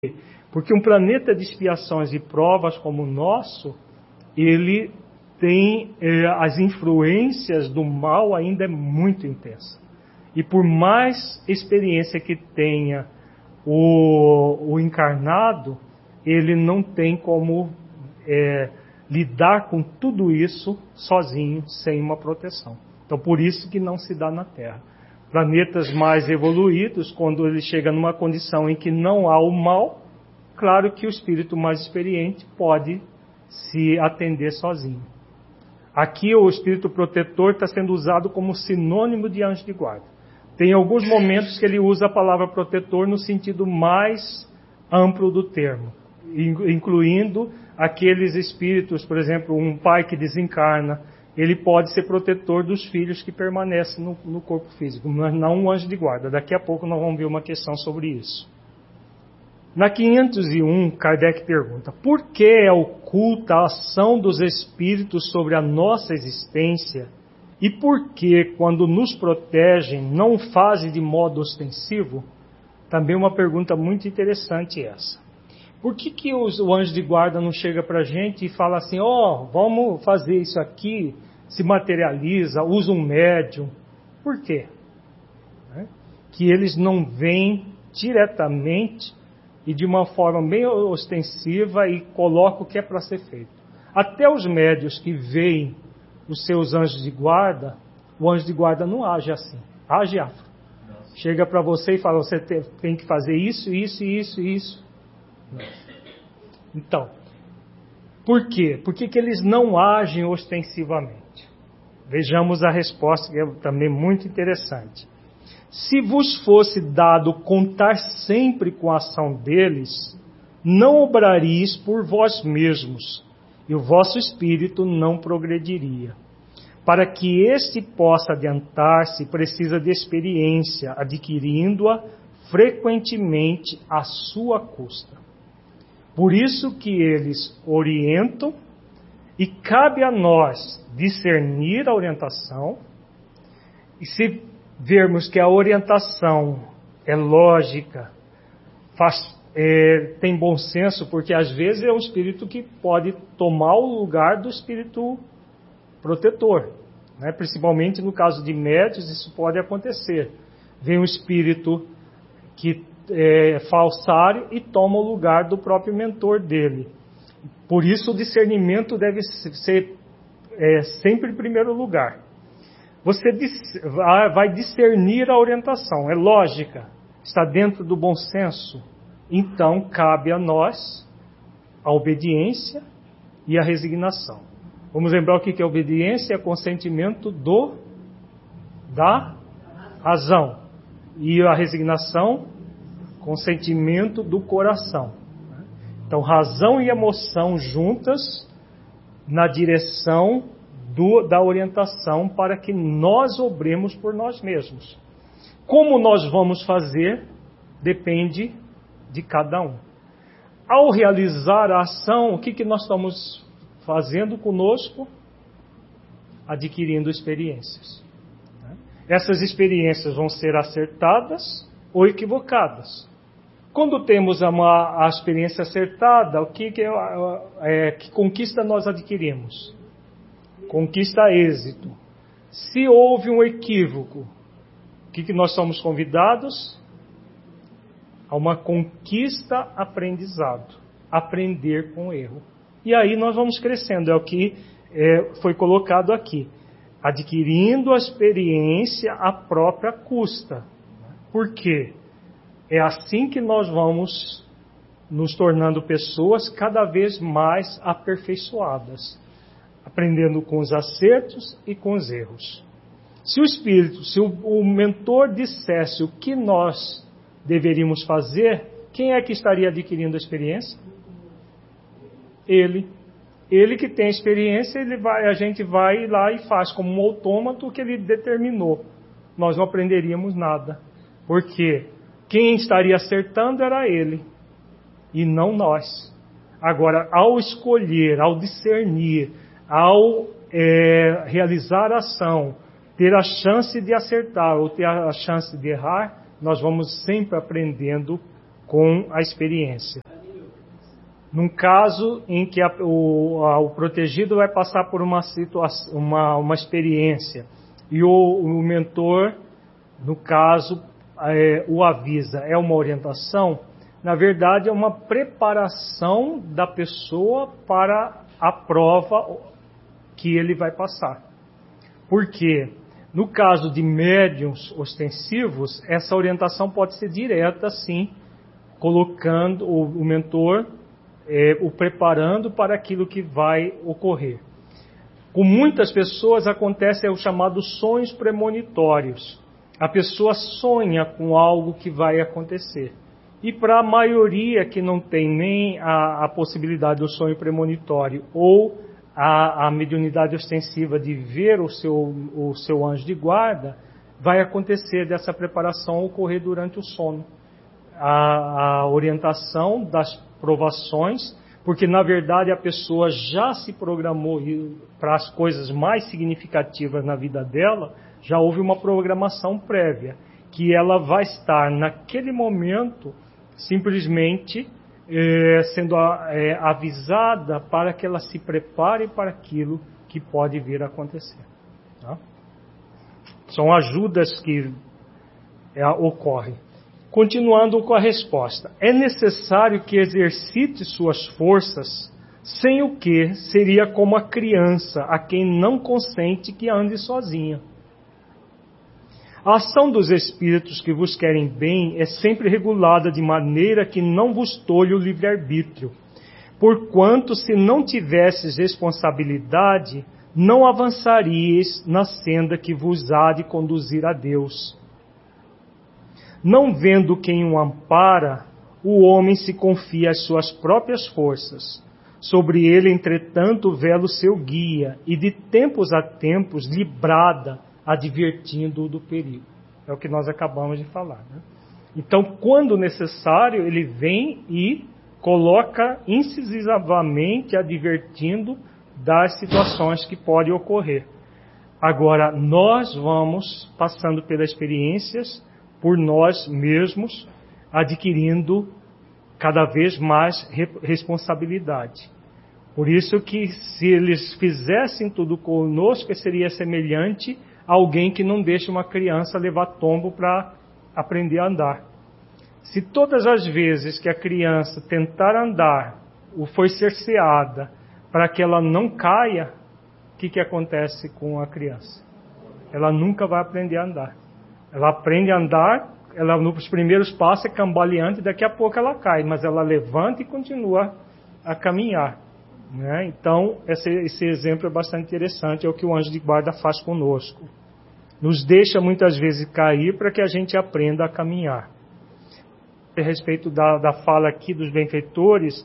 Porque um planeta de expiações e provas como o nosso, ele tem as influências do mal ainda é muito intensa. E por mais experiência que tenha o encarnado, ele não tem como lidar com tudo isso sozinho, sem uma proteção. Então por isso que não se dá na Terra. Planetas mais evoluídos, quando ele chega numa condição em que não há o mal, claro que o espírito mais experiente pode se atender sozinho. Aqui o espírito protetor está sendo usado como sinônimo de anjo de guarda. Tem alguns momentos que ele usa a palavra protetor no sentido mais amplo do termo, incluindo aqueles espíritos, por exemplo, um pai que desencarna, ele pode ser protetor dos filhos que permanecem no corpo físico, mas não um anjo de guarda. Daqui a pouco nós vamos ver uma questão sobre isso. Na 501, Kardec pergunta: por que é oculta a ação dos espíritos sobre a nossa existência e por que, quando nos protegem, não fazem de modo ostensivo? Também uma pergunta muito interessante essa. Por que o anjo de guarda não chega para a gente e fala assim, vamos fazer isso aqui, se materializa, usa um médium? Por quê? Que eles não vêm diretamente e de uma forma bem ostensiva e colocam o que é para ser feito. Até os médios que veem os seus anjos de guarda, o anjo de guarda não age assim, age afro. Chega para você e fala, você tem que fazer isso, isso, isso, isso. Então, por quê? Por que eles não agem ostensivamente? Vejamos a resposta, que é também muito interessante. Se vos fosse dado contar sempre com a ação deles, não obraríeis por vós mesmos, e o vosso espírito não progrediria. Para que este possa adiantar-se, precisa de experiência, adquirindo-a frequentemente à sua custa. Por isso que eles orientam, e cabe a nós discernir a orientação, e se vermos que a orientação é lógica, tem bom senso, porque às vezes é um espírito que pode tomar o lugar do espírito protetor, né? Principalmente no caso de médios, isso pode acontecer. Vem um espírito que é falsário e toma o lugar do próprio mentor dele. Por isso o discernimento deve ser sempre em primeiro lugar. Você vai discernir a orientação, é lógica, está dentro do bom senso. Então cabe a nós a obediência e a resignação. Vamos lembrar o que é obediência? É consentimento da razão. E a resignação, consentimento do coração. Então, razão e emoção juntas na direção da orientação para que nós obremos por nós mesmos. Como nós vamos fazer depende de cada um. Ao realizar a ação, o que nós estamos fazendo conosco? Adquirindo experiências. Essas experiências vão ser acertadas ou equivocadas. Quando temos a experiência acertada, que conquista nós adquirimos? Conquista êxito. Se houve um equívoco, o que nós somos convidados? A uma conquista aprendizado. Aprender com o erro. E aí nós vamos crescendo, é o que foi colocado aqui. Adquirindo a experiência à própria custa. Por quê? É assim que nós vamos nos tornando pessoas cada vez mais aperfeiçoadas, aprendendo com os acertos e com os erros. Se o mentor dissesse o que nós deveríamos fazer, quem é que estaria adquirindo a experiência? Ele. Ele que tem a experiência, a gente vai lá e faz como um autômato o que ele determinou. Nós não aprenderíamos nada. Porque quem estaria acertando era ele, e não nós. Agora, ao escolher, ao discernir, ao realizar a ação, ter a chance de acertar ou ter a chance de errar, nós vamos sempre aprendendo com a experiência. Num caso em que o protegido vai passar por uma situação, uma experiência, e o mentor, no caso, o avisa, é uma orientação, na verdade é uma preparação da pessoa para a prova que ele vai passar. Porque, no caso de médiuns ostensivos, essa orientação pode ser direta, sim, colocando o mentor, o preparando para aquilo que vai ocorrer. Com muitas pessoas acontece os chamados sonhos premonitórios. A pessoa sonha com algo que vai acontecer. E para a maioria que não tem nem a possibilidade do sonho premonitório ou a mediunidade ostensiva de ver o seu anjo de guarda, vai acontecer dessa preparação ocorrer durante o sono. A orientação das provações, porque na verdade a pessoa já se programou para as coisas mais significativas na vida dela, já houve uma programação prévia, que ela vai estar naquele momento simplesmente sendo avisada para que ela se prepare para aquilo que pode vir a acontecer. Tá? São ajudas que ocorrem. Continuando com a resposta. É necessário que exercite suas forças, sem o que seria como a criança a quem não consente que ande sozinha. A ação dos espíritos que vos querem bem é sempre regulada de maneira que não vos tolhe o livre-arbítrio, porquanto se não tivesses responsabilidade, não avançaríeis na senda que vos há de conduzir a Deus. Não vendo quem o ampara, o homem se confia às suas próprias forças. Sobre ele, entretanto, vela o seu guia, e de tempos a tempos lhe brada, advertindo-o do perigo. É o que nós acabamos de falar. Né? Então, quando necessário, ele vem e coloca incisivamente advertindo das situações que podem ocorrer. Agora, nós vamos passando pelas experiências por nós mesmos, adquirindo cada vez mais responsabilidade. Por isso que se eles fizessem tudo conosco, seria semelhante a alguém que não deixa uma criança levar tombo para aprender a andar. Se todas as vezes que a criança tentar andar, ou foi cerceada para que ela não caia, o que acontece com a criança? Ela nunca vai aprender a andar. Ela aprende a andar, ela nos primeiros passos é cambaleante, daqui a pouco ela cai, mas ela levanta e continua a caminhar. Né? Então, esse exemplo é bastante interessante, é o que o anjo de guarda faz conosco. Nos deixa muitas vezes cair para que a gente aprenda a caminhar. A respeito da fala aqui dos benfeitores,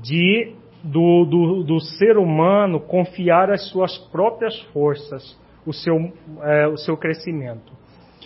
do ser humano confiar as suas próprias forças, o seu crescimento.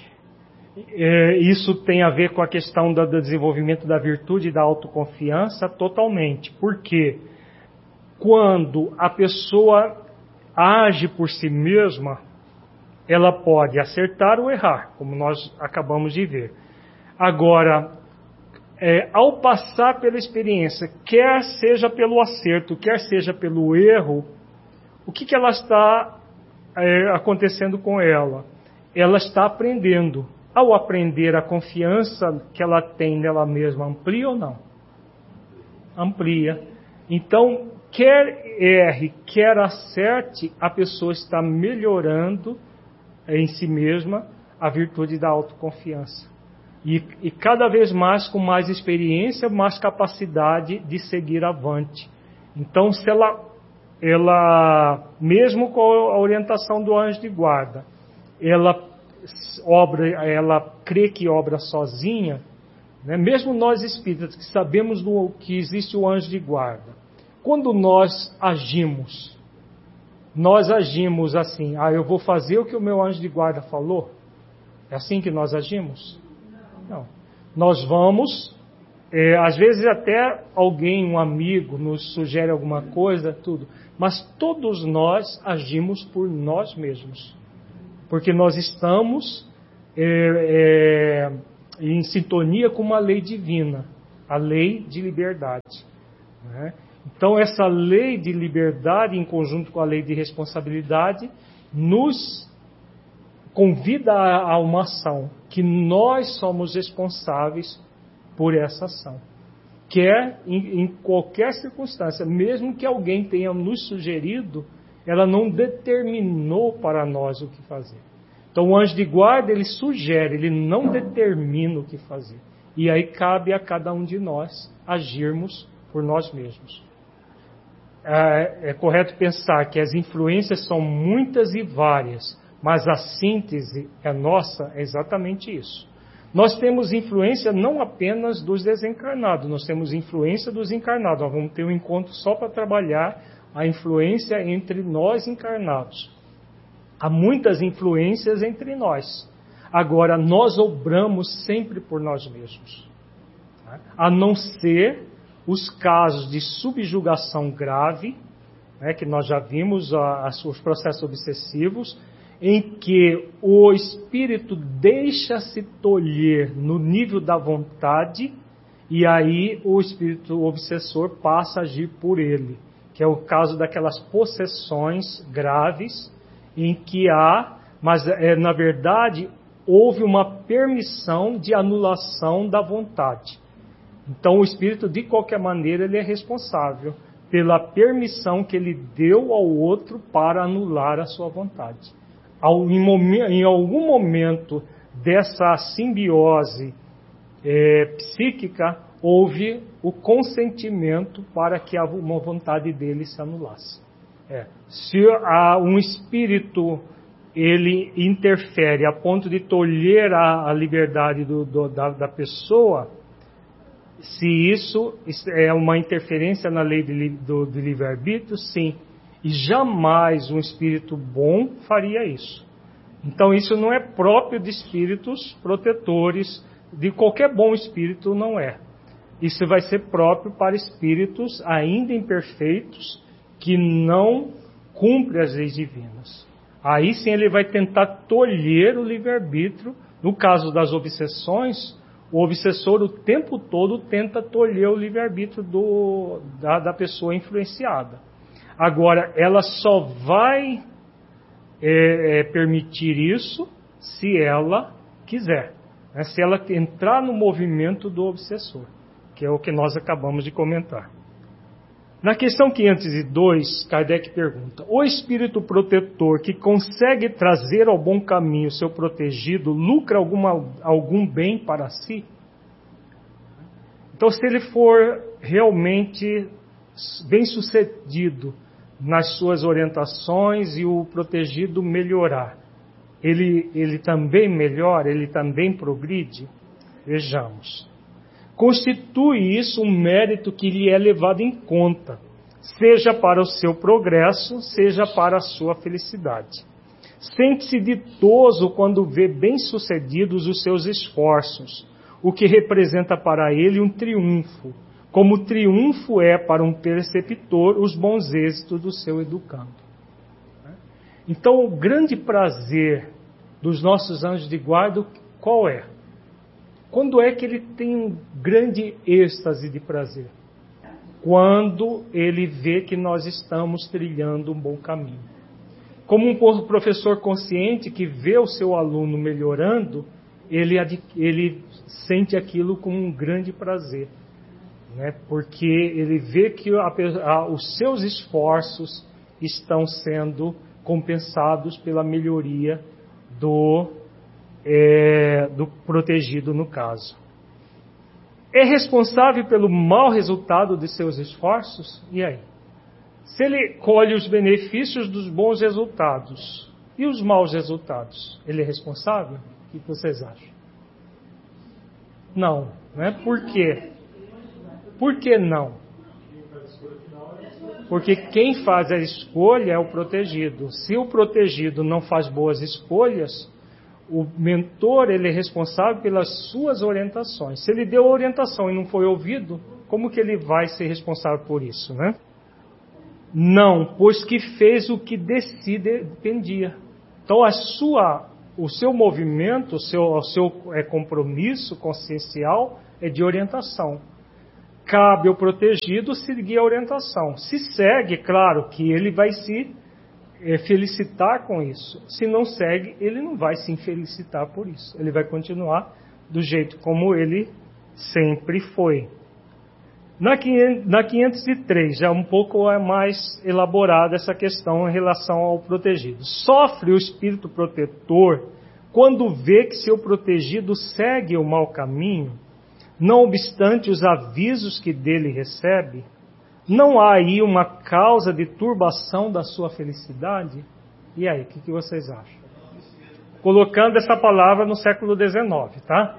Isso tem a ver com a questão do desenvolvimento da virtude e da autoconfiança totalmente. Porque quando a pessoa age por si mesma, ela pode acertar ou errar, como nós acabamos de ver. Agora, ao passar pela experiência, quer seja pelo acerto, quer seja pelo erro, o que ela está acontecendo com ela? Ela está aprendendo. Ao aprender, a confiança que ela tem nela mesma amplia ou não? Amplia. Então, quer erre, quer acerte, a pessoa está melhorando em si mesma a virtude da autoconfiança. E cada vez mais, com mais experiência, mais capacidade de seguir avante. Então, se ela mesmo com a orientação do anjo de guarda, ela crê que obra sozinha, né? Mesmo nós espíritas que sabemos que existe o anjo de guarda, quando nós agimos assim, eu vou fazer o que o meu anjo de guarda falou? É assim que nós agimos? Não. Nós vamos, às vezes até alguém, um amigo, nos sugere alguma coisa, tudo, mas todos nós agimos por nós mesmos. Porque nós estamos em sintonia com uma lei divina. a lei de liberdade, né? Então, essa lei de liberdade, em conjunto com a lei de responsabilidade, nos convida a uma ação, que nós somos responsáveis por essa ação. Quer em qualquer circunstância, mesmo que alguém tenha nos sugerido, ela não determinou para nós o que fazer. Então o anjo de guarda, ele sugere, ele não determina o que fazer. E aí cabe a cada um de nós agirmos por nós mesmos. É correto pensar que as influências são muitas e várias, mas a síntese nossa é exatamente isso. Nós temos influência não apenas dos desencarnados, nós temos influência dos encarnados. Nós vamos ter um encontro só para trabalhar a influência entre nós encarnados. Há muitas influências entre nós. Agora, nós obramos sempre por nós mesmos. A não ser os casos de subjugação grave, né, que nós já vimos, os processos obsessivos, em que o espírito deixa-se tolher no nível da vontade, e aí o espírito obsessor passa a agir por ele, que é o caso daquelas possessões graves, em que mas na verdade houve uma permissão de anulação da vontade. Então o espírito, de qualquer maneira, ele é responsável pela permissão que ele deu ao outro para anular a sua vontade. Em algum momento dessa simbiose psíquica, houve o consentimento para que uma vontade dele se anulasse. Se um espírito ele interfere a ponto de tolher a liberdade da pessoa, se isso é uma interferência na lei do livre-arbítrio, sim. E jamais um espírito bom faria isso. Então isso não é próprio de espíritos protetores, de qualquer bom espírito não é. Isso vai ser próprio para espíritos ainda imperfeitos, que não cumprem as leis divinas. Aí sim ele vai tentar tolher o livre-arbítrio. No caso das obsessões, o obsessor o tempo todo tenta tolher o livre-arbítrio da pessoa influenciada. Agora, ela só vai permitir isso se ela quiser, né? Se ela entrar no movimento do obsessor, que é o que nós acabamos de comentar. Na questão 502, Kardec pergunta: o espírito protetor que consegue trazer ao bom caminho seu protegido lucra algum bem para si? Então, se ele for realmente bem-sucedido nas suas orientações e o protegido melhorar, ele também melhora, ele também progride? Vejamos. Constitui isso um mérito que lhe é levado em conta, seja para o seu progresso, seja para a sua felicidade. Sente-se ditoso quando vê bem-sucedidos os seus esforços, o que representa para ele um triunfo, como triunfo é para um preceptor os bons êxitos do seu educando. Então, o grande prazer dos nossos anjos de guarda, qual é? Quando é que ele tem um grande êxtase de prazer? Quando ele vê que nós estamos trilhando um bom caminho. Como um professor consciente que vê o seu aluno melhorando, ele sente aquilo com um grande prazer, né? Porque ele vê que os seus esforços estão sendo compensados pela melhoria do protegido, no caso. É responsável pelo mau resultado de seus esforços? E aí? Se ele colhe os benefícios dos bons resultados e os maus resultados, ele é responsável? O que vocês acham? Não, né? Por quê? Por que não? Porque quem faz a escolha é o protegido. Se o protegido não faz boas escolhas, o mentor, ele é responsável pelas suas orientações. Se ele deu a orientação e não foi ouvido, como que ele vai ser responsável por isso, né? Não, pois que fez o que de si dependia. Então o seu movimento, o seu compromisso consciencial é de orientação. cabe ao protegido seguir a orientação. Se segue, claro que ele vai se felicitar com isso. Se não segue, ele não vai se infelicitar por isso. Ele vai continuar do jeito como ele sempre foi. Na 503, já um pouco mais elaborada essa questão em relação ao protegido. Sofre o espírito protetor quando vê que seu protegido segue o mau caminho, não obstante os avisos que dele recebe? Não há aí uma causa de turbação da sua felicidade? E aí, o que vocês acham? Colocando essa palavra no século XIX, tá?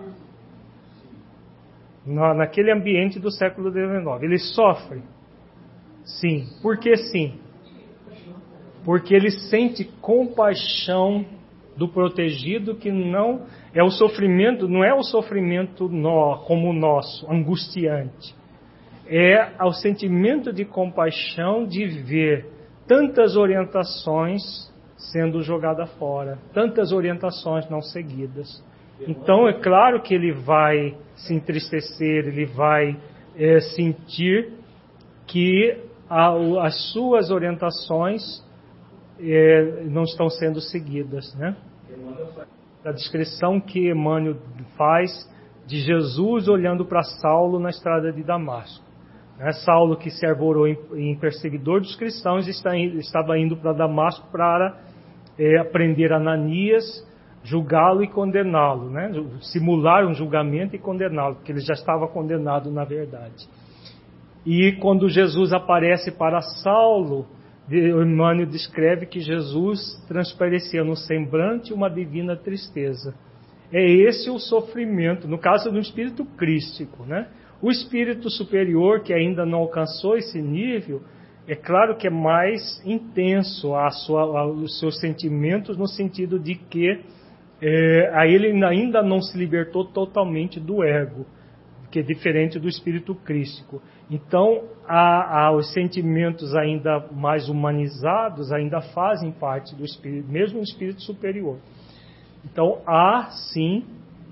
Naquele ambiente do século XIX. Ele sofre? Sim. Por que sim? Porque ele sente compaixão do protegido, que não é o sofrimento, não é o sofrimento como o nosso, angustiante. É o sentimento de compaixão de ver tantas orientações sendo jogadas fora, tantas orientações não seguidas. Então é claro que ele vai se entristecer, ele vai sentir que as suas orientações não estão sendo seguidas, né? A descrição que Emmanuel faz de Jesus olhando para Saulo na estrada de Damasco. Saulo, que se arvorou em perseguidor dos cristãos, estava indo para Damasco para prender Ananias, julgá-lo e condená-lo, né? Simular um julgamento e condená-lo, porque ele já estava condenado na verdade. E quando Jesus aparece para Saulo, Emmanuel descreve que Jesus transparecia no semblante uma divina tristeza. É esse o sofrimento, no caso do espírito crístico, né? O espírito superior, que ainda não alcançou esse nível, é claro que é mais intenso os seus sentimentos, no sentido de que ele ainda não se libertou totalmente do ego, que é diferente do espírito crístico. Então, os sentimentos ainda mais humanizados ainda fazem parte do espírito, mesmo do espírito superior. Então, há sim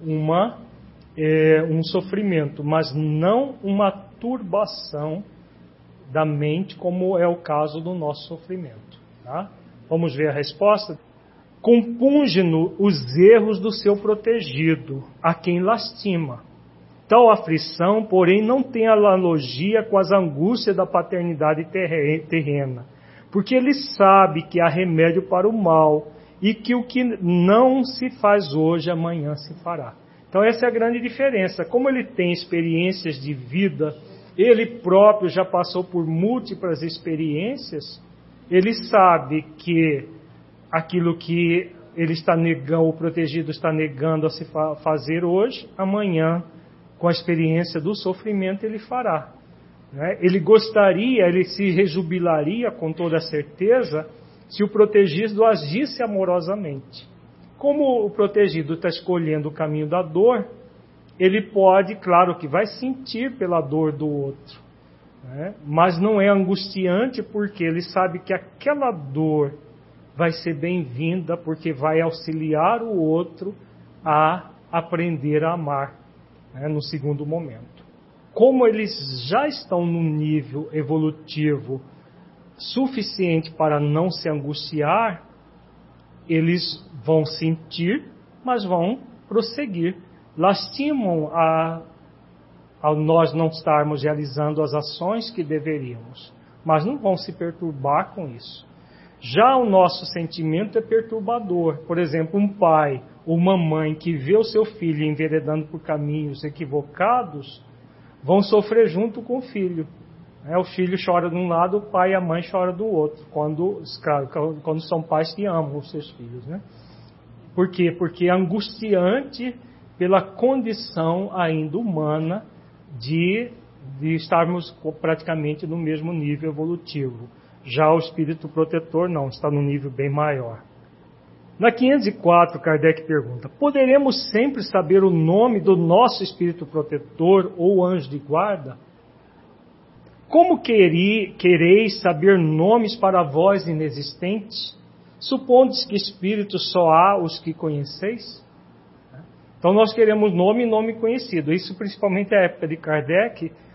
um sofrimento, mas não uma turbação da mente, como é o caso do nosso sofrimento. Tá? Vamos ver a resposta? Compunge-no os erros do seu protegido, a quem lastima. Tal aflição, porém, não tem analogia com as angústias da paternidade terrena, porque ele sabe que há remédio para o mal e que o que não se faz hoje, amanhã se fará. Então essa é a grande diferença. Como ele tem experiências de vida, ele próprio já passou por múltiplas experiências, ele sabe que aquilo que ele está negando, o protegido está negando a se fazer hoje, amanhã, com a experiência do sofrimento, ele fará. Né? Ele se rejubilaria com toda certeza se o protegido agisse amorosamente. Como o protegido está escolhendo o caminho da dor, ele pode, claro que vai sentir pela dor do outro, né? Mas não é angustiante, porque ele sabe que aquela dor vai ser bem-vinda, porque vai auxiliar o outro a aprender a amar, né, no segundo momento. Como eles já estão num nível evolutivo suficiente para não se angustiar, eles vão sentir, mas vão prosseguir. Lastimam ao nós não estarmos realizando as ações que deveríamos, mas não vão se perturbar com isso. Já o nosso sentimento é perturbador. Por exemplo, um pai ou uma mãe que vê o seu filho enveredando por caminhos equivocados, vão sofrer junto com o filho. O filho chora de um lado, o pai e a mãe choram do outro, quando são pais que amam os seus filhos. Né? Por quê? Porque é angustiante pela condição ainda humana de estarmos praticamente no mesmo nível evolutivo. Já o espírito protetor não, está num nível bem maior. Na 504, Kardec pergunta: poderemos sempre saber o nome do nosso espírito protetor ou anjo de guarda? Como quereis saber nomes para vós inexistentes? Supondes que espíritos só há os que conheceis? Então nós queremos nome e nome conhecido. Isso principalmente na época de Kardec,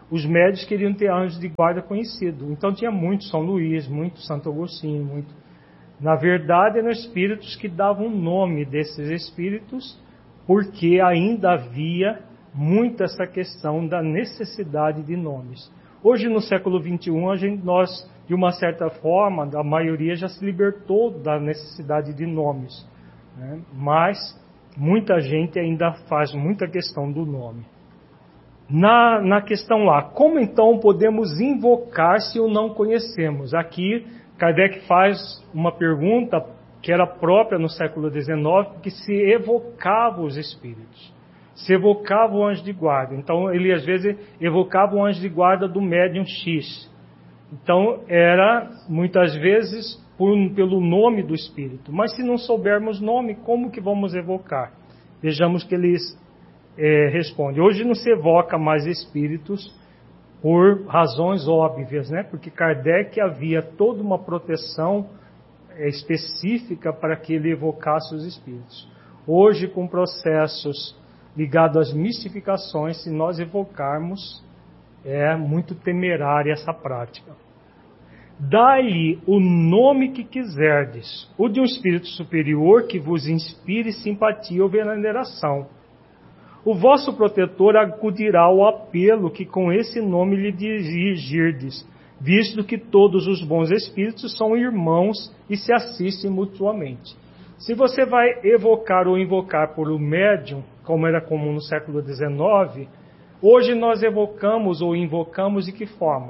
os médios queriam ter anjos de guarda conhecido. Então tinha muito São Luís, muito Santo Agostinho, muito... Na verdade, eram espíritos que davam nome desses espíritos, porque ainda havia muito essa questão da necessidade de nomes. Hoje, no século XXI, nós, de uma certa forma, a maioria já se libertou da necessidade de nomes, né? Mas muita gente ainda faz muita questão do nome. Na questão A, como então podemos invocar se o não conhecemos? Aqui, Kardec faz uma pergunta que era própria no século XIX, porque se evocava os espíritos, se evocava o anjo de guarda. Então, ele às vezes evocava o anjo de guarda do médium X. Então, era muitas vezes pelo nome do espírito. Mas se não soubermos nome, como que vamos evocar? Vejamos que eles respondem. Hoje não se evoca mais espíritos por razões óbvias, né? Porque Kardec havia toda uma proteção específica para que ele evocasse os espíritos. Hoje, com processos ligados às mistificações, se nós evocarmos, é muito temerária essa prática. Dai-lhe o nome que quiserdes, o de um espírito superior que vos inspire simpatia ou veneração. O vosso protetor acudirá ao apelo que com esse nome lhe dirigirdes, visto que todos os bons espíritos são irmãos e se assistem mutuamente. Se você vai evocar ou invocar por um médium, como era comum no século XIX, hoje nós evocamos ou invocamos de que forma?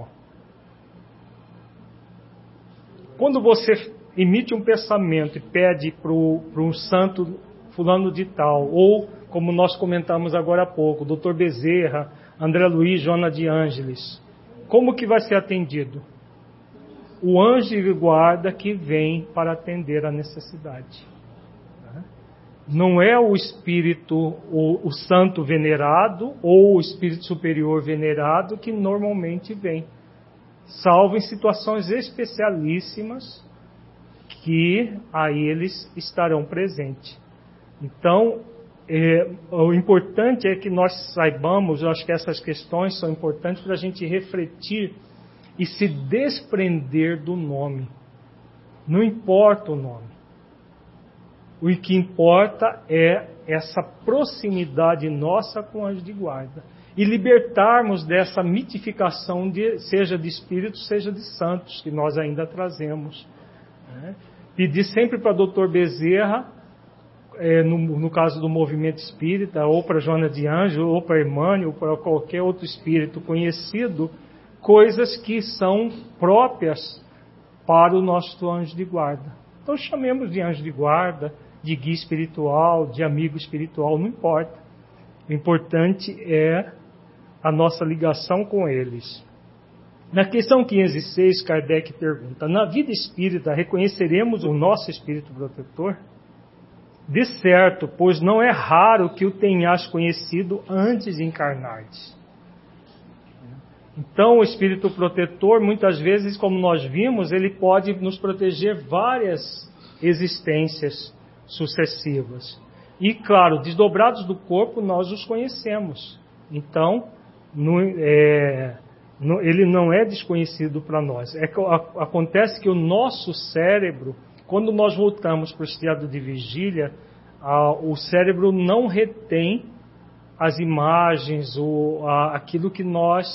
Quando você emite um pensamento e pede para um santo fulano de tal, ou como nós comentamos agora há pouco, Dr. Bezerra, André Luiz, Joana de Ângeles, como que vai ser atendido? O anjo de guarda que vem para atender a necessidade. Não é o espírito, o santo venerado ou o espírito superior venerado que normalmente vem, salvo em situações especialíssimas que aí eles estarão presentes. Então, o importante é que nós saibamos, eu acho que essas questões são importantes para a gente refletir e se desprender do nome. Não importa o nome. O que importa é essa proximidade nossa com o anjo de guarda. E libertarmos dessa mitificação, seja de espíritos, seja de santos, que nós ainda trazemos. Né? Pedir sempre para o Dr. Bezerra, no caso do movimento espírita, ou para Joana de Ângelo, ou para Emmanuel, ou para qualquer outro espírito conhecido, coisas que são próprias para o nosso anjo de guarda. Então chamemos de anjo de guarda, de guia espiritual, de amigo espiritual, não importa. O importante é a nossa ligação com eles. Na questão 506, Kardec pergunta: na vida espírita reconheceremos o nosso espírito protetor? De certo, pois não é raro que o tenhas conhecido antes de encarnares. Então, o espírito protetor, muitas vezes, como nós vimos, ele pode nos proteger várias existências sucessivas. E, claro, desdobrados do corpo, nós os conhecemos. Então, ele não é desconhecido para nós. Acontece que o nosso cérebro, quando nós voltamos para o estado de vigília, o cérebro não retém as imagens ou aquilo que nós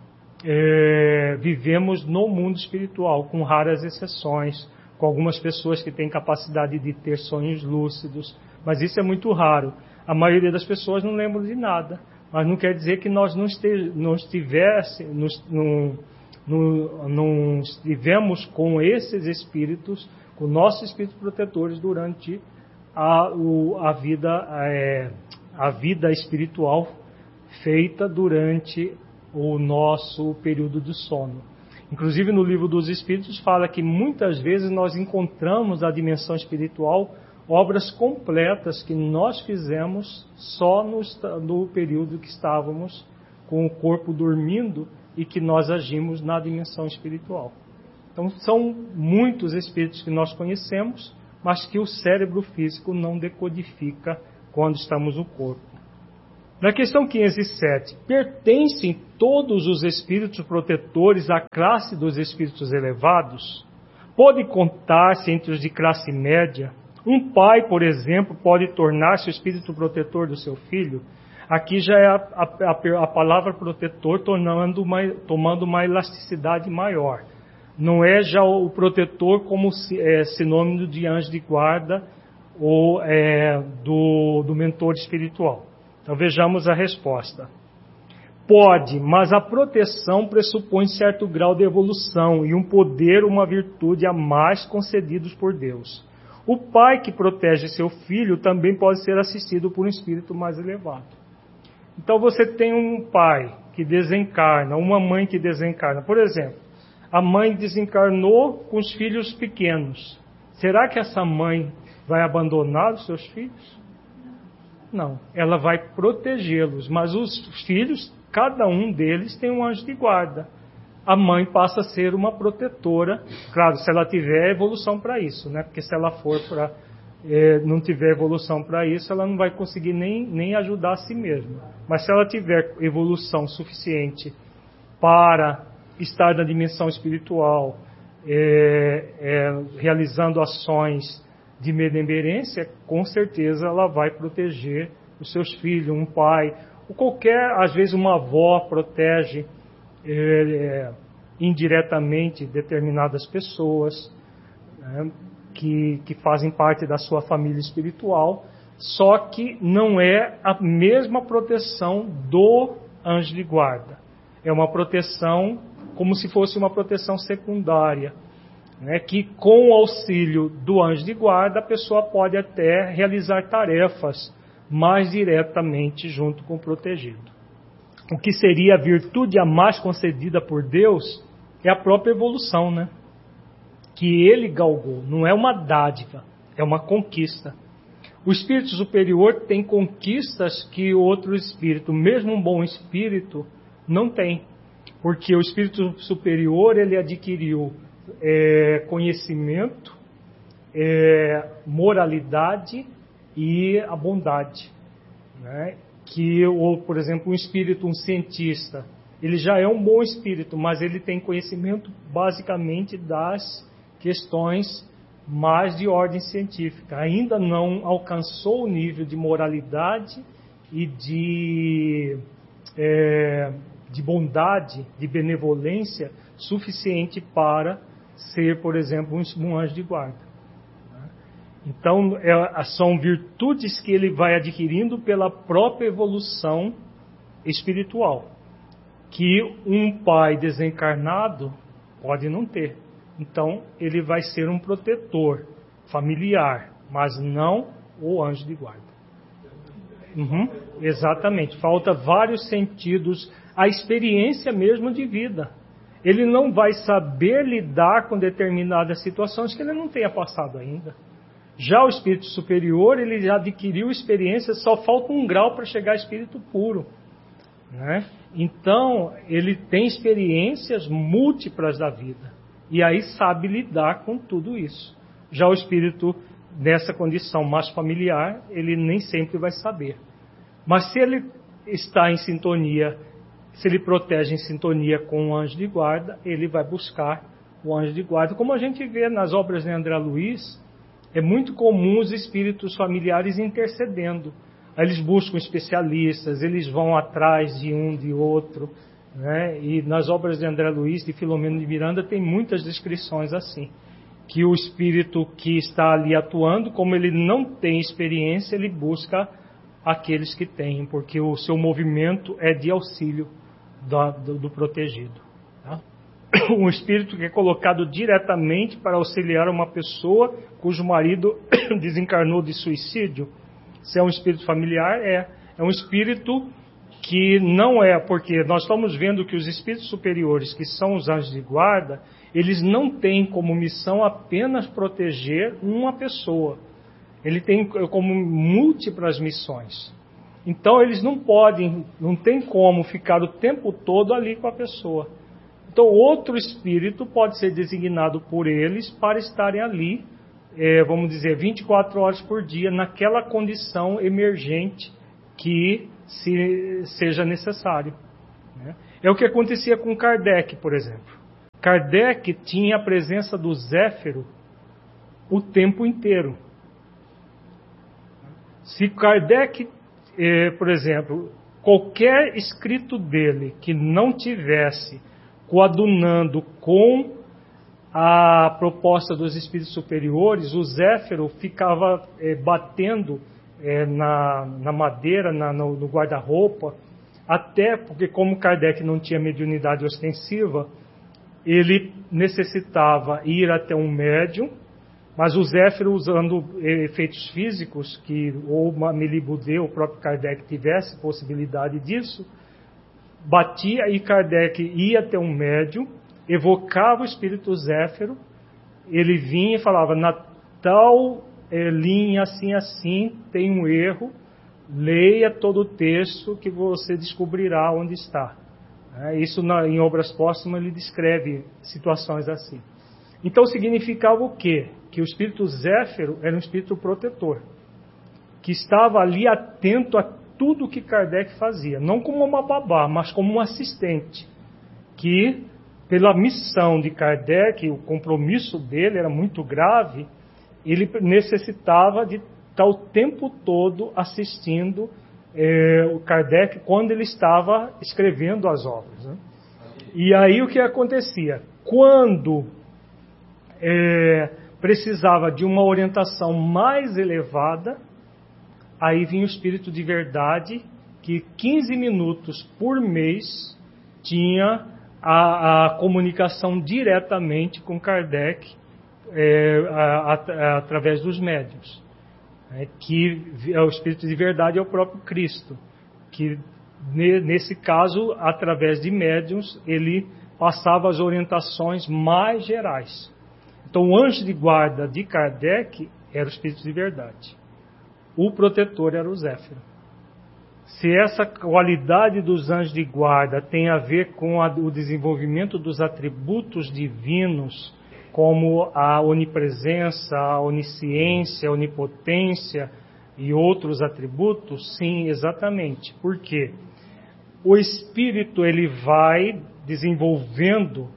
vivemos no mundo espiritual, com raras exceções, com algumas pessoas que têm capacidade de ter sonhos lúcidos, mas isso é muito raro. A maioria das pessoas não lembra de nada, mas não quer dizer que nós não estivemos com esses espíritos, com nossos espíritos protetores durante a vida espiritual feita durante o nosso período de sono. Inclusive no Livro dos Espíritos fala que muitas vezes nós encontramos na dimensão espiritual obras completas que nós fizemos só no período que estávamos com o corpo dormindo e que nós agimos na dimensão espiritual. Então são muitos espíritos que nós conhecemos, mas que o cérebro físico não decodifica quando estamos no corpo. Na questão 507, pertencem todos os espíritos protetores à classe dos espíritos elevados? Pode contar-se entre os de classe média? Um pai, por exemplo, pode tornar-se o espírito protetor do seu filho? Aqui já é a palavra protetor tomando uma elasticidade maior. Não é já o protetor como sinônimo de anjo de guarda ou do mentor espiritual. Então vejamos a resposta. Pode, mas a proteção pressupõe certo grau de evolução e um poder, uma virtude a mais concedidos por Deus. O pai que protege seu filho também pode ser assistido por um espírito mais elevado. Então você tem um pai que desencarna, uma mãe que desencarna. Por exemplo, a mãe desencarnou com os filhos pequenos. Será que essa mãe vai abandonar os seus filhos? Não, ela vai protegê-los, mas os filhos, cada um deles tem um anjo de guarda. A mãe passa a ser uma protetora, claro, se ela tiver evolução para isso, né? Porque se ela for não tiver evolução para isso, ela não vai conseguir nem ajudar a si mesma. Mas se ela tiver evolução suficiente para estar na dimensão espiritual, realizando ações de benemerência, com certeza ela vai proteger os seus filhos, um pai, ou qualquer, às vezes uma avó protege indiretamente determinadas pessoas, né, que fazem parte da sua família espiritual, só que não é a mesma proteção do anjo de guarda. É uma proteção como se fosse uma proteção secundária, né, que com o auxílio do anjo de guarda a pessoa pode até realizar tarefas mais diretamente junto com o protegido. O que seria a virtude a mais concedida por Deus é a própria evolução, né? Que ele galgou, não é uma dádiva, é uma conquista. O espírito superior tem conquistas que outro espírito, mesmo um bom espírito, não tem. Porque o espírito superior, ele adquiriu conhecimento, moralidade e a bondade, né? Por exemplo, um espírito, um cientista, ele já é um bom espírito, mas ele tem conhecimento basicamente das questões mais de ordem científica. Ainda não alcançou o nível de moralidade e de bondade, de benevolência suficiente para ser, por exemplo, um anjo de guarda. Então, são virtudes que ele vai adquirindo pela própria evolução espiritual, que um pai desencarnado pode não ter. Então, ele vai ser um protetor familiar, mas não o anjo de guarda. Exatamente, falta vários sentidos, a experiência mesmo de vida. Ele não vai saber lidar com determinadas situações que ele não tenha passado ainda. Já o espírito superior, ele já adquiriu experiência, só falta um grau para chegar a espírito puro, né? Então, ele tem experiências múltiplas da vida, e aí sabe lidar com tudo isso. Já o espírito, nessa condição mais familiar, ele nem sempre vai saber. Mas se ele está em sintonia, se ele protege em sintonia com o anjo de guarda, ele vai buscar o anjo de guarda. Como a gente vê nas obras de André Luiz, é muito comum os espíritos familiares intercedendo. Aí eles buscam especialistas, eles vão atrás de um, de outro, né? E nas obras de André Luiz, de Filomeno de Miranda, tem muitas descrições assim. Que o espírito que está ali atuando, como ele não tem experiência, ele busca aqueles que têm, porque o seu movimento é de auxílio do protegido. Tá? Um espírito que é colocado diretamente para auxiliar uma pessoa cujo marido desencarnou de suicídio. Se é um espírito familiar, é um espírito que não é, porque nós estamos vendo que os espíritos superiores, que são os anjos de guarda, eles não têm como missão apenas proteger uma pessoa. Ele tem como múltiplas missões. Então eles não tem como ficar o tempo todo ali com a pessoa. Então outro espírito pode ser designado por eles para estarem ali, vamos dizer, 24 horas por dia, naquela condição emergente que se seja necessário. Né? É o que acontecia com Kardec, por exemplo. Kardec tinha a presença do Zéfiro o tempo inteiro. Se Kardec, por exemplo, qualquer escrito dele que não tivesse coadunando com a proposta dos espíritos superiores, o Zéfiro ficava batendo na madeira, no guarda-roupa, até porque, como Kardec não tinha mediunidade ostensiva, ele necessitava ir até um médium, mas o Zéfiro, usando efeitos físicos, que ou Melibudê, o próprio Kardec, tivesse possibilidade disso, batia e Kardec ia até um médium, evocava o espírito Zéfiro, ele vinha e falava, na tal linha assim assim tem um erro, leia todo o texto que você descobrirá onde está. Isso em Obras Póstumas ele descreve situações assim. Então significava o quê? Que o espírito Zéfiro era um espírito protetor, que estava ali atento a tudo que Kardec fazia, não como uma babá, mas como um assistente, que pela missão de Kardec, o compromisso dele era muito grave, ele necessitava de estar o tempo todo assistindo o Kardec quando ele estava escrevendo as obras. Né? E aí o que acontecia? Quando precisava de uma orientação mais elevada, aí vinha o Espírito de Verdade, que 15 minutos por mês tinha a comunicação diretamente com Kardec através dos médiuns. Que o Espírito de Verdade é o próprio Cristo, que nesse caso, através de médiuns, ele passava as orientações mais gerais. Então o anjo de guarda de Kardec era o Espírito de Verdade. O protetor era o Zéfiro. Se essa qualidade dos anjos de guarda tem a ver com o desenvolvimento dos atributos divinos, como a onipresença, a onisciência, a onipotência e outros atributos, sim, exatamente. Por quê? O espírito ele vai desenvolvendo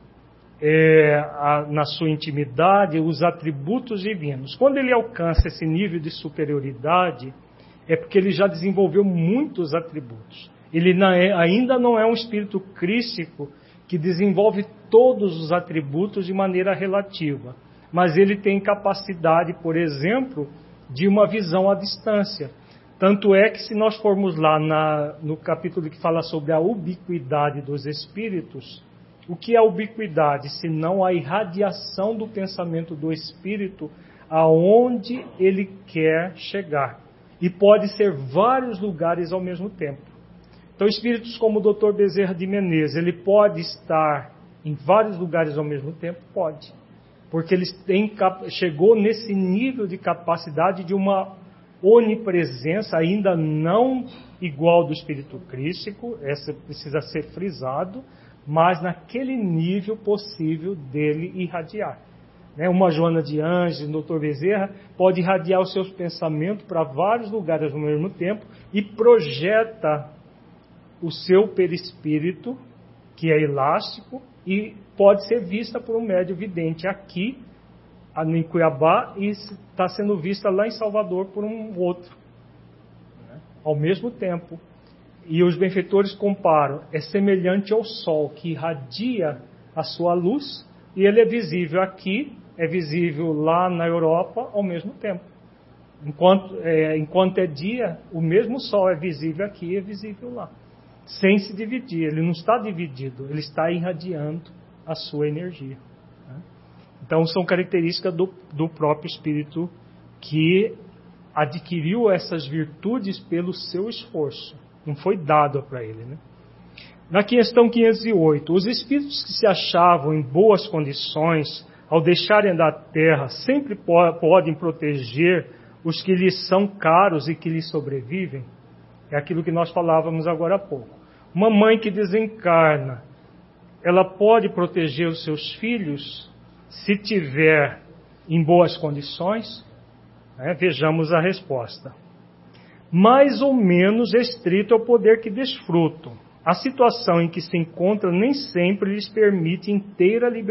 na sua intimidade os atributos divinos. Quando ele alcança esse nível de superioridade, é porque ele já desenvolveu muitos atributos. Ele ainda não é um espírito crístico que desenvolve todos os atributos de maneira relativa, mas ele tem capacidade, por exemplo, de uma visão à distância. Tanto é que se nós formos lá no capítulo que fala sobre a ubiquidade dos espíritos, o que é a ubiquidade? Senão a irradiação do pensamento do espírito aonde ele quer chegar. E pode ser vários lugares ao mesmo tempo. Então, espíritos como o Dr. Bezerra de Menezes, ele pode estar em vários lugares ao mesmo tempo? Pode. Porque ele chegou nesse nível de capacidade de uma onipresença, ainda não igual do espírito crístico, essa precisa ser frisado, mas naquele nível possível dele irradiar. Uma Joana de Anjos, o Dr. Bezerra, pode irradiar os seus pensamentos para vários lugares ao mesmo tempo e projeta o seu perispírito, que é elástico, e pode ser vista por um médium vidente aqui, em Cuiabá, e está sendo vista lá em Salvador por um outro, ao mesmo tempo. E os benfeitores comparam, é semelhante ao Sol, que irradia a sua luz, e ele é visível aqui, é visível lá na Europa, ao mesmo tempo. Enquanto é dia, o mesmo Sol é visível aqui e é visível lá. Sem se dividir, ele não está dividido, ele está irradiando a sua energia. Então são características do próprio Espírito que adquiriu essas virtudes pelo seu esforço. Não foi dado para ele. Na questão 508, os espíritos que se achavam em boas condições, ao deixarem da terra, sempre podem proteger os que lhes são caros e que lhes sobrevivem? É aquilo que nós falávamos agora há pouco. Uma mãe que desencarna, ela pode proteger os seus filhos se tiver em boas condições? Vejamos a resposta. mais ou menos restrito ao poder que desfrutam. A situação em que se encontram nem sempre lhes permite inteira liberdade